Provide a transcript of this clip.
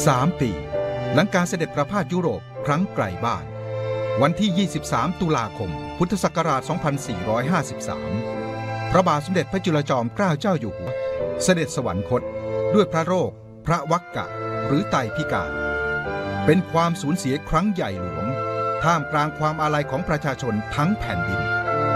3 ปีหลังการเสด็จประพาสยุโรปครั้งไกลบ้านวันที่ 23 ตุลาคม พุทธศักราช 2453 พระบาทสมเด็จพระจุลจอมเกล้าเจ้าอยู่หัวเสด็จสวรรคตด้วยพระโรคพระวักกะหรือไตพิการเป็นความสูญเสียครั้งใหญ่หลวงท่ามกลางความอาลัยของประชาชนทั้งแผ่นดิน